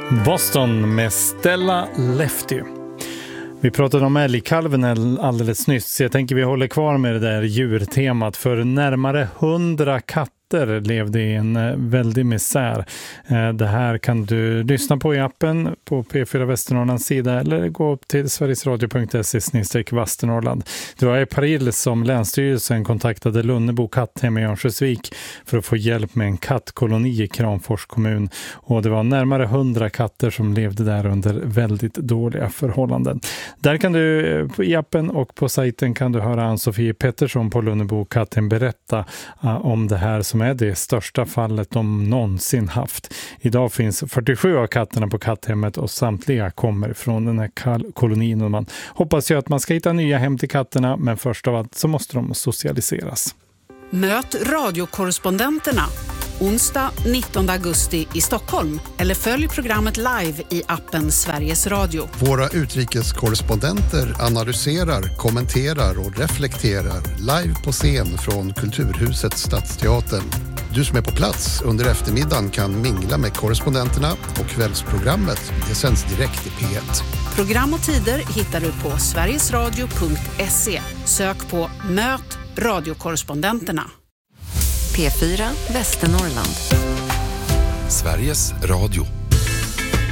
Boston med Stella Lefty. Vi pratade om älgkalven alldeles nyss, så jag tänker vi håller kvar med det där djurtemat. För närmare 100 katter levde i en väldig misär. Det här kan du lyssna på i appen på P4 Västernorrlands sida eller gå upp till sverigesradio.se/Västernorrland. Det var i april som Länsstyrelsen kontaktade Lunnebo katthem i Örnsköldsvik för att få hjälp med en kattkoloni i Kramfors kommun. Och det var närmare 100 katter som levde där under väldigt dåliga förhållanden. Där kan du i appen och på sajten kan du höra Ann-Sofie Pettersson på Lunnebo katthem berätta om det här som är det största fallet de någonsin haft. Idag finns 47 av katterna på katthemmet och samtliga kommer från den här kolonin. Och man hoppas ju att man ska hitta nya hem till katterna, men först av allt så måste de socialiseras. Möt radiokorrespondenterna onsdag 19 augusti i Stockholm eller följ programmet live i appen Sveriges Radio. Våra utrikeskorrespondenter analyserar, kommenterar och reflekterar live på scen från Kulturhuset Stadsteatern. Du som är på plats under eftermiddagen kan mingla med korrespondenterna och kvällsprogrammet. Det sänds direkt i P1. Program och tider hittar du på sverigesradio.se. Sök på Möt radiokorrespondenterna. P4 Västernorrland. Sveriges Radio.